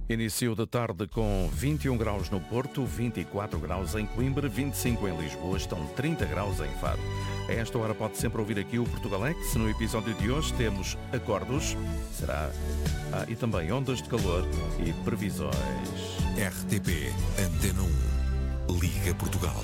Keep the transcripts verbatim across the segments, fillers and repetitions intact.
Início da tarde com vinte e um graus no Porto, vinte e quatro graus em Coimbra, vinte e cinco em Lisboa, estão trinta graus em Faro. A esta hora pode sempre ouvir aqui o Portugalex. No episódio de hoje temos acordos, será, ah, e também ondas de calor e previsões. R T P Antena um, Liga Portugal.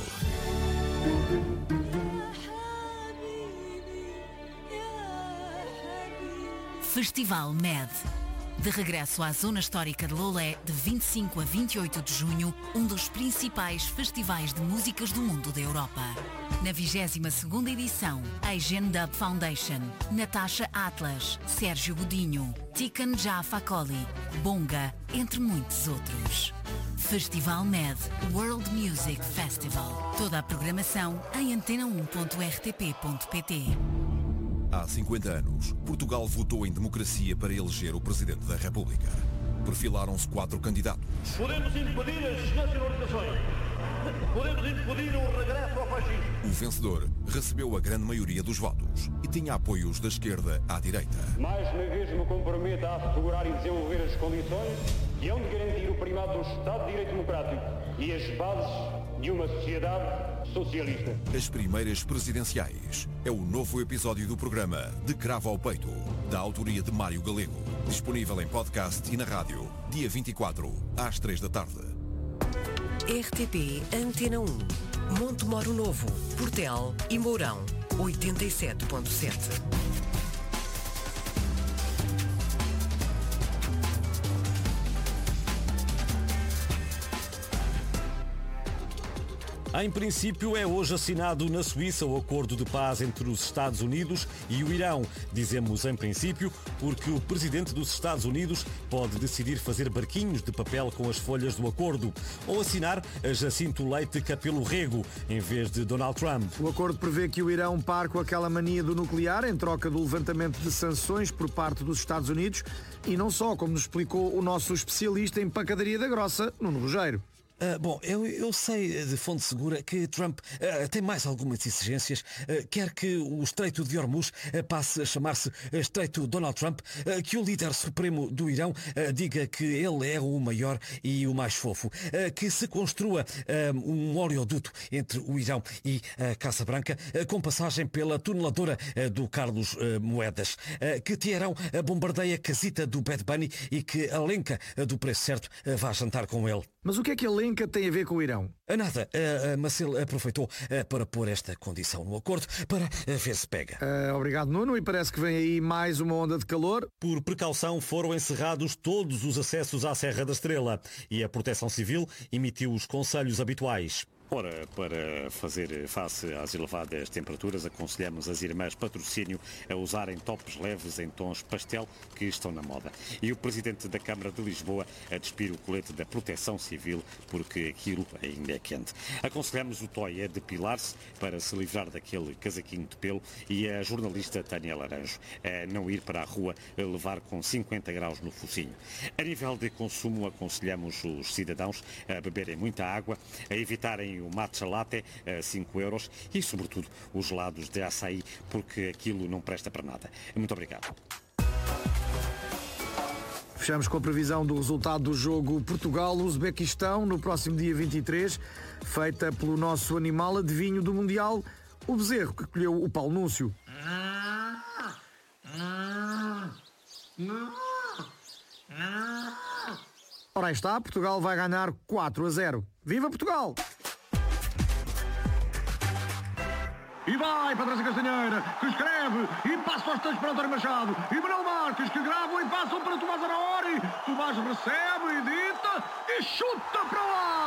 Festival M E D. De regresso à Zona Histórica de Loulé, de vinte e cinco a vinte e oito de junho, um dos principais festivais de músicas do mundo da Europa. Na vigésima segunda edição, Asian Dub Foundation, Natasha Atlas, Sérgio Godinho, Tiken Jah Fakoly, Bonga, entre muitos outros. Festival M E D World Music Festival. Toda a programação em antena um ponto r t p ponto p t. Há cinquenta anos, Portugal votou em democracia para eleger o Presidente da República. Perfilaram-se quatro candidatos. Podemos impedir as nacionalizações. Podemos impedir o regresso ao fascismo. O vencedor recebeu a grande maioria dos votos e tinha apoios da esquerda à direita. Mais uma vez me comprometo a assegurar e desenvolver as condições que hão de garantir o primado do Estado de Direito Democrático e as bases de uma sociedade socialista. As primeiras presidenciais é o novo episódio do programa De Cravo ao Peito, da autoria de Mário Galego. Disponível em podcast e na rádio, dia vinte e quatro, às três da tarde. R T P Antena um, Montemoro Novo, Portel e Mourão, oitenta e sete ponto sete. Em princípio, é hoje assinado na Suíça o acordo de paz entre os Estados Unidos e o Irão. Dizemos em princípio porque o presidente dos Estados Unidos pode decidir fazer barquinhos de papel com as folhas do acordo ou assinar a Jacinto Leite Capelo Rego em vez de Donald Trump. O acordo prevê que o Irão pare com aquela mania do nuclear em troca do levantamento de sanções por parte dos Estados Unidos e não só, como nos explicou o nosso especialista em pancadaria da grossa, Nuno Rogério. Uh, bom, eu, eu sei de fonte segura que Trump uh, tem mais algumas exigências. Uh, quer que o Estreito de Hormuz uh, passe a chamar-se Estreito Donald Trump, uh, que o líder supremo do Irão uh, diga que ele é o maior e o mais fofo, uh, que se construa uh, um oleoduto entre o Irão e a Casa Branca, uh, com passagem pela tuneladora uh, do Carlos uh, Moedas, uh, que Teherão uh, bombardeia a casita do Bad Bunny e que a lenca uh, do preço certo uh, vá jantar com ele. Mas o que é que a lenca tem a ver com o Irão? Nada, uh, mas ele aproveitou uh, para pôr esta condição no acordo para uh, ver se pega. Uh, obrigado, Nuno, e parece que vem aí mais uma onda de calor. Por precaução foram encerrados todos os acessos à Serra da Estrela e a Proteção Civil emitiu os conselhos habituais. Ora, para fazer face às elevadas temperaturas, aconselhamos as irmãs Patrocínio a usarem tops leves em tons pastel que estão na moda. E o Presidente da Câmara de Lisboa a despir o colete da Proteção Civil, porque aquilo ainda é quente. Aconselhamos o Toy a depilar-se para se livrar daquele casaquinho de pelo e a jornalista Tânia Laranjo a não ir para a rua a levar com cinquenta graus no focinho. A nível de consumo, aconselhamos os cidadãos a beberem muita água, a evitarem o matcha latte a cinco euros e, sobretudo, os gelados de açaí, porque aquilo não presta para nada. Muito obrigado. Fechamos com a previsão do resultado do jogo Portugal-Uzbequistão no próximo dia vinte e três, feita pelo nosso animal adivinho do Mundial, o bezerro que colheu o Paulo Núncio. Ora aí está, Portugal vai ganhar quatro a zero. Viva Portugal! E vai para a Castanheira, que escreve e passa aos textos para António Machado. E Manuel Marques, que gravam e passam para Tomás Araori. Tomás recebe, edita e chuta para lá!